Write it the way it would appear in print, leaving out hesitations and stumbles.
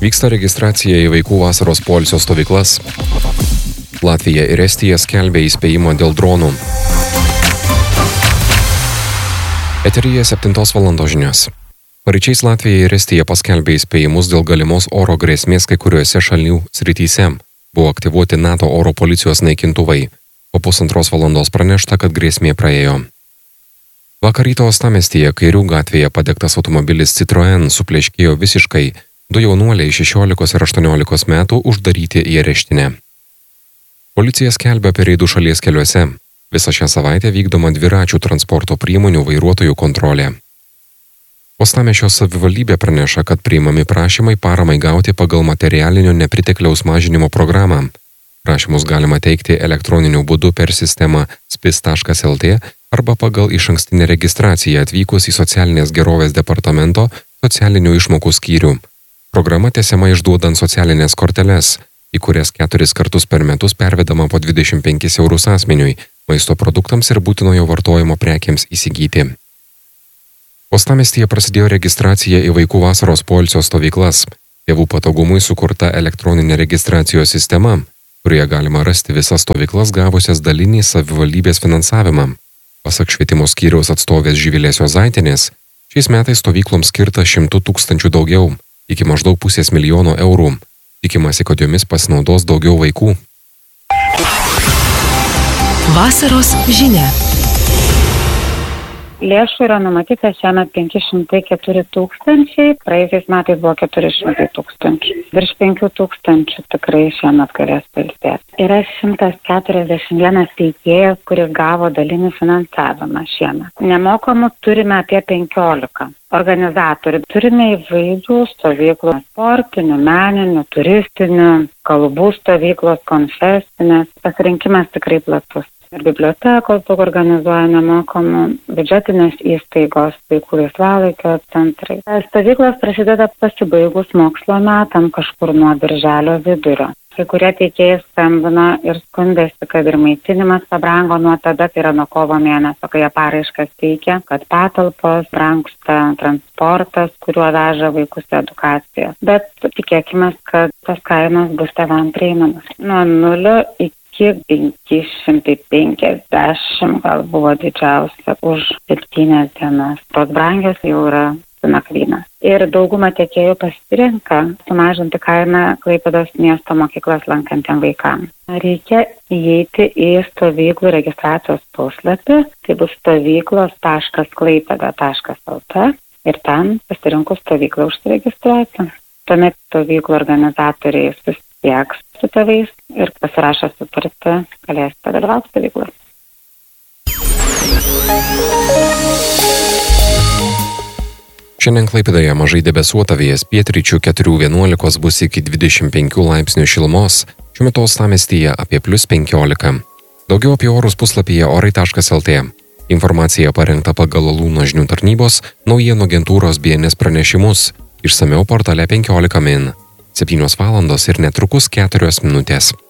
Vyksta registracija į vaikų vasaros poilsio stovyklas. Latvija ir Estija skelbia įspėjimą dėl dronų. Eteryje 7 valandos žinios. Paryčiais Latvija ir Estija paskelbė įspėjimus dėl galimos oro grėsmės kai kuriuose šalių srityse. Buvo aktyvuoti NATO oro policijos naikintuvai. Po 1,5 valandos pranešta, kad grėsmė praėjo. Vakar ryto Uostamiestyje Kairių gatvėje padegtas automobilis Citroen supleškėjo visiškai. 2 jaunuoliai 16 ir 18 metų uždaryti į areštinę. Policija skelbia apie reidų šalies keliuose. Visą šią savaitę vykdoma dviračių transporto priemonių vairuotojų kontrolė. Uostamiesčio savivaldybė praneša, kad priimami prašymai paramai gauti pagal materialinio nepritekliaus mažinimo programą. Prašymus galima teikti elektroniniu būdu per sistemą spis.lt arba pagal išankstinę registraciją atvykus į Socialinės gerovės departamento socialinių išmokų skyrių. Programa tęsiama išduodant socialinės korteles, į kurias 4 kartus per metus pervedama po 25 eurus asmeniui, maisto produktams ir būtinojo vartojimo prekiams įsigyti. Uostamiestyje prasidėjo registracija į vaikų vasaros poilsio stovyklas. Tėvų patogumui sukurta elektroninė registracijos sistema, kurioje galima rasti visas stovyklas gavusias dalinį savivaldybės finansavimą. Pasak švietimo skyriaus atstovės Živilės Jozaitienės, šiais metais stovykloms skirta 100 000 daugiau, iki maždaug 500 000 eurų. Tikimasi, kad jomis pasinaudos daugiau vaikų. Vasaros žinia. Lėšų yra numatyta šiemet 504 000, praėjusiais metais buvo 400 000. Virš 5 000 tikrai šiemet galės pailsėti. Yra 141 teikėjas, kuris gavo dalinį finansavimą šiemet. Nemokamų turime apie 15 organizatorių. Turime įvairių stovyklų, sportinių, meninių, turistinių, kalbų stovyklos, konfesinės. Pasirinkimas tikrai platus. Ir bibliotekos daug organizuoja nemokamų, biudžetinės įstaigos, vaikų laisvalaikio centrai. Stovyklos prasideda pasibaigus mokslo metam kažkur nuo birželio vidurio. Kai kurie teikėjai skambino ir skundėsi, kad ir maitinimas pabrango nuo tada, tai yra nuo kovo mėnesio, kai jie paraiškas teikia, kad patalpos brangsta, transportas, kuriuo veža vaikus į edukaciją. Bet tikėkime, kad tos kainos bus tėvam prieinamas. Nuo 0 iki 550 gal buvo didžiausia už 7 dienas. Tos brangios jau yra nakvynas. Ir dauguma tiekėjų pasirenka sumažinti kainą Klaipėdos miesto mokyklas lankantiem vaikams. Reikia įeiti į stovyklų registracijos puslapį, tai bus stovyklos.klaipeda.lt ir ten pasirinkus stovyklą užsiregistruoti. Tuomet stovyklų organizatoriai susisieks su tėvais ir pasirašę sutartį galėsite dalyvauti stovyklą. Šiandien Klaipėdoje mažai debesuota, vėjas pietryčių 4–11 bus iki 25 laipsnių šilumos, šiuo metu Uostamiestyje apie +15. Daugiau apie orus puslapyje orai.lt. Informacija parengta pagal Alūno žinių tarnybos naujienų agentūros BNS pranešimus, išsamiau portale 15 min. 7 valandos ir netrukus 4 minutės.